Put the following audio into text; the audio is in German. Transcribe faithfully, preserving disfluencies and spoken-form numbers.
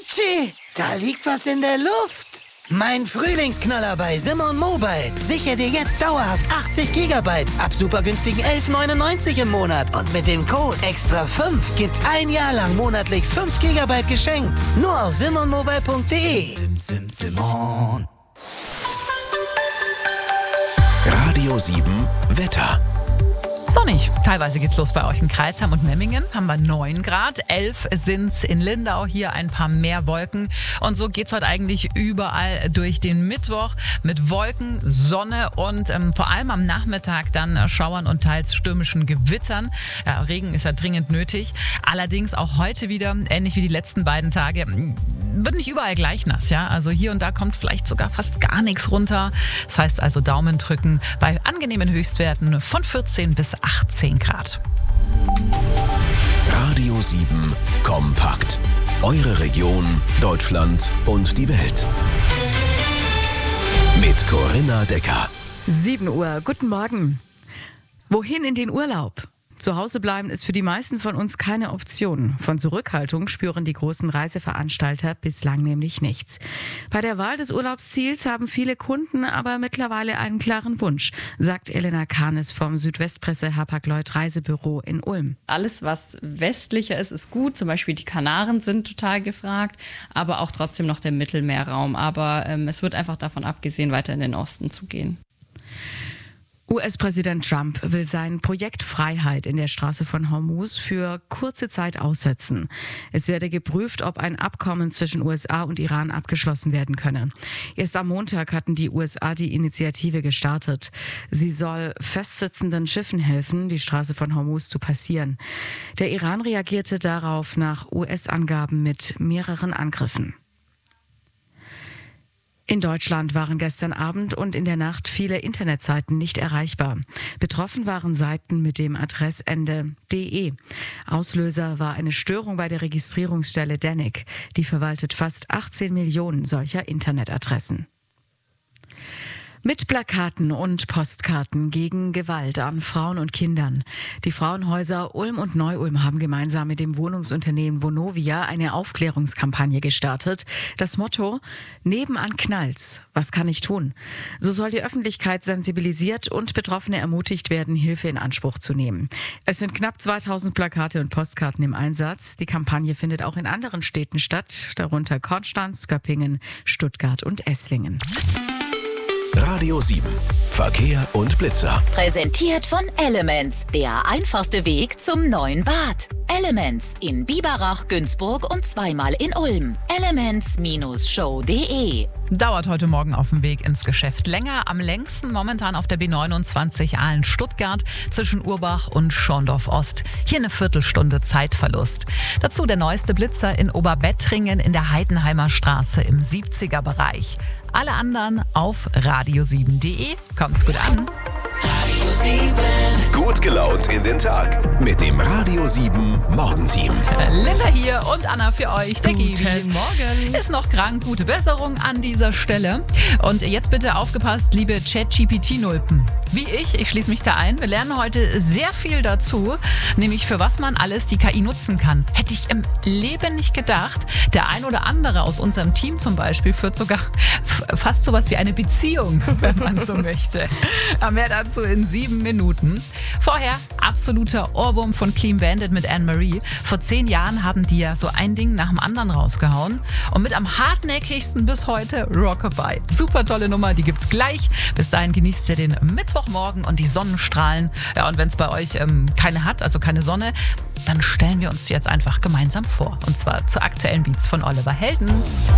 Upsi, da liegt was in der Luft. Mein Frühlingsknaller bei Simon Mobile. Sichere dir jetzt dauerhaft achtzig Gigabyte ab super günstigen elf neunundneunzig im Monat. Und mit dem Code extra fünf gibt's ein Jahr lang monatlich fünf Gigabyte geschenkt. Nur auf simon mobile punkt de. Sim, sim, Simon. Radio sieben Wetter. Sonnig. Teilweise geht's los bei euch in Crailsheim und Memmingen. Haben wir neun Grad. elf sind's in Lindau. Hier ein paar mehr Wolken. Und so geht's heute eigentlich überall durch den Mittwoch mit Wolken, Sonne und ähm, vor allem am Nachmittag dann äh, Schauern und teils stürmischen Gewittern. Ja, Regen ist ja dringend nötig. Allerdings auch heute wieder, ähnlich wie die letzten beiden Tage, wird nicht überall gleich nass. Ja? Also hier und da kommt vielleicht sogar fast gar nichts runter. Das heißt also Daumen drücken bei angenehmen Höchstwerten von vierzehn bis achtzehn Grad. Radio sieben Kompakt. Eure Region, Deutschland und die Welt. Mit Corinna Decker. sieben Uhr, guten Morgen. Wohin in den Urlaub? Zu Hause bleiben ist für die meisten von uns keine Option. Von Zurückhaltung spüren die großen Reiseveranstalter bislang nämlich nichts. Bei der Wahl des Urlaubsziels haben viele Kunden aber mittlerweile einen klaren Wunsch, sagt Elena Kahnes vom Südwestpresse Hapag-Lloyd Reisebüro in Ulm. Alles, was westlicher ist, ist gut. Zum Beispiel die Kanaren sind total gefragt, aber auch trotzdem noch der Mittelmeerraum. Aber ähm, es wird einfach davon abgesehen, weiter in den Osten zu gehen. U S-Präsident Trump will sein Projekt Freiheit in der Straße von Hormuz für kurze Zeit aussetzen. Es werde geprüft, ob ein Abkommen zwischen U S A und Iran abgeschlossen werden könne. Erst am Montag hatten die U S A die Initiative gestartet. Sie soll festsitzenden Schiffen helfen, die Straße von Hormuz zu passieren. Der Iran reagierte darauf nach U S-Angaben mit mehreren Angriffen. In Deutschland waren gestern Abend und in der Nacht viele Internetseiten nicht erreichbar. Betroffen waren Seiten mit dem Adressende .de. Auslöser war eine Störung bei der Registrierungsstelle D E N I C. Die verwaltet fast achtzehn Millionen solcher Internetadressen. Mit Plakaten und Postkarten gegen Gewalt an Frauen und Kindern. Die Frauenhäuser Ulm und Neu-Ulm haben gemeinsam mit dem Wohnungsunternehmen Vonovia eine Aufklärungskampagne gestartet. Das Motto: Nebenan knallt's. Was kann ich tun? So soll die Öffentlichkeit sensibilisiert und Betroffene ermutigt werden, Hilfe in Anspruch zu nehmen. Es sind knapp zweitausend Plakate und Postkarten im Einsatz. Die Kampagne findet auch in anderen Städten statt, darunter Konstanz, Göppingen, Stuttgart und Esslingen. Radio sieben Verkehr und Blitzer. Präsentiert von Elements, der einfachste Weg zum neuen Bad. Elements in Biberach, Günzburg und zweimal in Ulm. elements Show punkt de. Dauert heute Morgen auf dem Weg ins Geschäft länger. Am längsten momentan auf der B neunundzwanzig Aalen-Stuttgart zwischen Urbach und Schorndorf-Ost. Hier eine Viertelstunde Zeitverlust. Dazu der neueste Blitzer in Oberbettringen in der Heidenheimer Straße im siebziger Bereich. Alle anderen auf radio sieben punkt de. Kommt gut an. Radio sieben. Gut gelaunt in den Tag mit dem Radio sieben Morgenteam. Linda hier und Anna für euch. Der Guten Gibi Morgen. ist noch krank. Gute Besserung an dieser Stelle. Und jetzt bitte aufgepasst, liebe Chat-G P T-Nulpen. Wie ich, ich schließe mich da ein. Wir lernen heute sehr viel dazu, nämlich für was man alles die K I nutzen kann. Hätte ich im Leben nicht gedacht. Der ein oder andere aus unserem Team zum Beispiel führt sogar f- fast sowas wie eine Beziehung, wenn man so möchte. Mehr dazu in sieben Minuten. Vorher absoluter Ohrwurm von Clean Bandit mit Anne-Marie. Vor zehn Jahren haben die ja so ein Ding nach dem anderen rausgehauen. Und mit am hartnäckigsten bis heute Rockabye. Super tolle Nummer, die gibt's gleich. Bis dahin genießt ihr den Mittwochmorgen und die Sonnenstrahlen. Ja, und wenn es bei euch ähm, keine hat, also keine Sonne, dann stellen wir uns die jetzt einfach gemeinsam vor. Und zwar zu aktuellen Beats von Oliver Heldens.